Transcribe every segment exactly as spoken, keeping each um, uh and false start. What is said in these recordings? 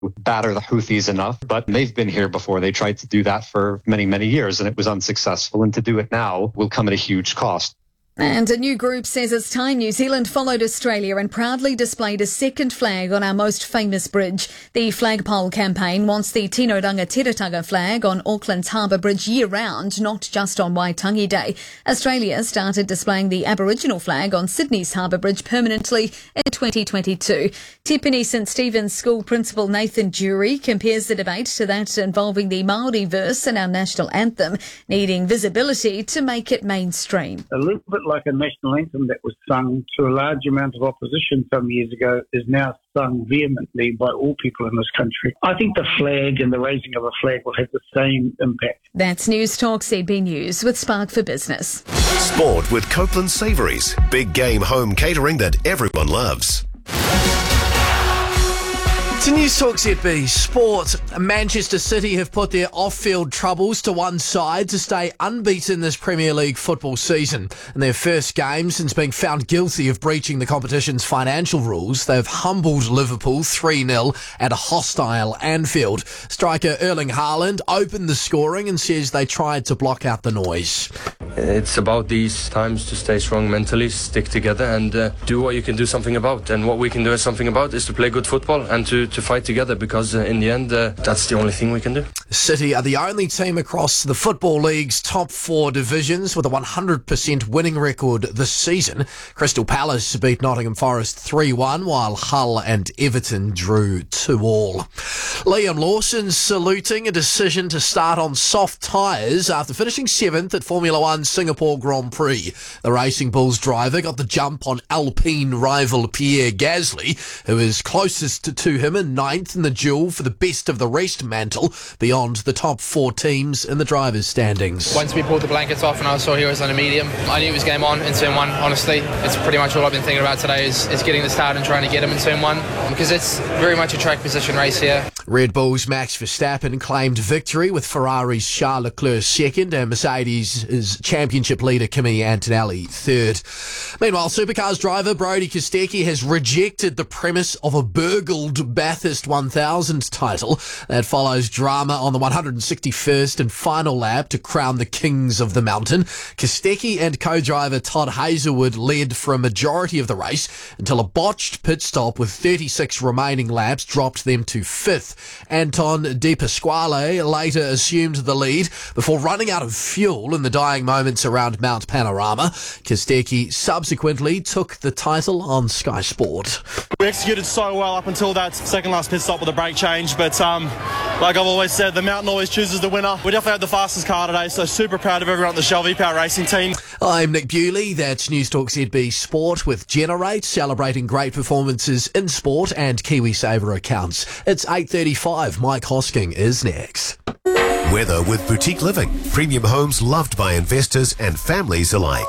batter the Houthis enough, but they've been here before. They tried to do that for many, many years and it was unsuccessful. And to do it now will come at a huge cost. And a new group says it's time New Zealand followed Australia and proudly displayed a second flag on our most famous bridge. The flagpole campaign wants the Tino Rangatiratanga flag on Auckland's Harbour Bridge year-round, not just on Waitangi Day. Australia started displaying the Aboriginal flag on Sydney's Harbour Bridge permanently in twenty twenty-two. Te Pini St Stephen's School Principal Nathan Jury compares the debate to that involving the Māori verse in our national anthem, needing visibility to make it mainstream. A little bit like a national anthem that was sung to a large amount of opposition some years ago is now sung vehemently by all people in this country. I think the flag and the raising of a flag will have the same impact. That's News Talk Z B News with Spark for Business. Sport with Copeland Savouries. Big game home catering that everyone loves. To News Talk Z B Sport, Manchester City have put their off-field troubles to one side to stay unbeaten this Premier League football season. In their first game since being found guilty of breaching the competition's financial rules, they've humbled Liverpool three nil at a hostile Anfield. Striker Erling Haaland opened the scoring and says they tried to block out the noise. It's about these times to stay strong mentally, stick together and uh, do what you can do something about. And what we can do something about is to play good football and to, to fight together because uh, in the end, uh, that's the only thing we can do. City are the only team across the Football League's top four divisions with a one hundred percent winning record this season. Crystal Palace beat Nottingham Forest three one while Hull and Everton drew two all. Liam Lawson saluting a decision to start on soft tyres after finishing seventh at Formula One Singapore Grand Prix. The Racing Bulls driver got the jump on Alpine rival Pierre Gasly, who is closest to him and ninth in the duel for the best of the rest mantle beyond the top four teams in the drivers' standings. Once we pulled the blankets off and I saw he was on a medium, I knew it was game on in turn one, honestly. It's pretty much all I've been thinking about today is, is getting the start and trying to get him in turn one because it's very much a track position race here. Red Bull's Max Verstappen claimed victory with Ferrari's Charles Leclerc second and Mercedes' championship leader Kimi Antonelli third. Meanwhile, Supercars driver Brody Kostecki has rejected the premise of a burgled Bathurst one thousand title that follows drama on the one hundred sixty-first and final lap to crown the kings of the mountain. Kostecki and co-driver Todd Hazelwood led for a majority of the race until a botched pit stop with thirty-six remaining laps dropped them to fifth. Anton De Pasquale later assumed the lead before running out of fuel in the dying moments around Mount Panorama. Kostecki subsequently took the title on Sky Sport. We executed so well up until that second last pit stop with a brake change, but um, like I've always said, the mountain always chooses the winner. We definitely had the fastest car today, so super proud of everyone at the Shell V-Power Racing team. I'm Nick Bewley. That's News Talk Z B Sport with Generate, celebrating great performances in sport and KiwiSaver accounts. It's eight thirty-five. Mike Hosking is next. Weather with Boutique Living. Premium homes loved by investors and families alike.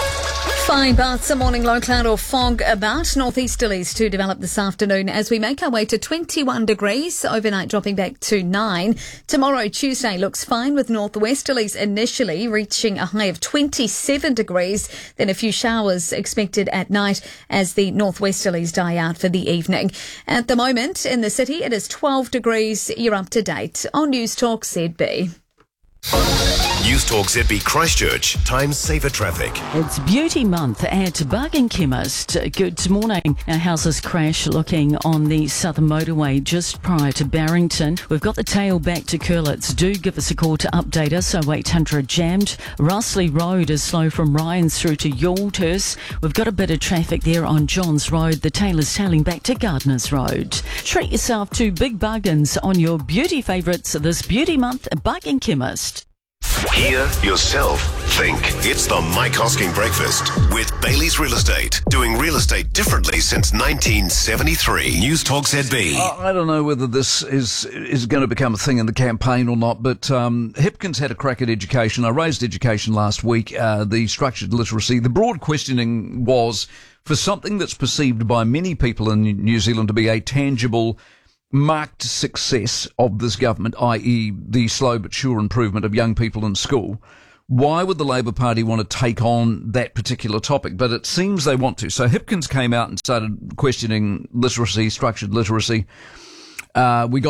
Fine, but some morning low cloud or fog about. Northeasterlies to develop this afternoon as we make our way to twenty-one degrees, overnight dropping back to nine. Tomorrow, Tuesday, looks fine with northwesterlies initially reaching a high of twenty-seven degrees. Then a few showers expected at night as the northwesterlies die out for the evening. At the moment in the city, it is twelve degrees. You're up to date on News Talk Z B. News Talk Z B Christchurch. Time saver traffic. It's Beauty Month at Bargain Chemist. Good morning. Our houses crash looking on the Southern Motorway just prior to Barrington. We've got the tail back to Curlitz. Do give us a call to update us. oh eight hundred jammed. Russley Road is slow from Ryans through to Youlthurst. We've got a bit of traffic there on Johns Road. The tail is tailing back to Gardners Road. Treat yourself to big bargains on your beauty favourites this Beauty Month at Bargain Chemist. Hear yourself think. It's the Mike Hosking Breakfast with Bailey's Real Estate. Doing real estate differently since nineteen seventy-three. News Talk Z B. Uh, I don't know whether this is is going to become a thing in the campaign or not, but um, Hipkins had a crack at education. I raised education last week, uh, the structured literacy. The broad questioning was for something that's perceived by many people in New Zealand to be a tangible marked success of this government, that is the slow but sure improvement of young people in school. Why would the Labour Party want to take on that particular topic? But it seems they want to. So Hipkins came out and started questioning literacy, structured literacy. Uh, we got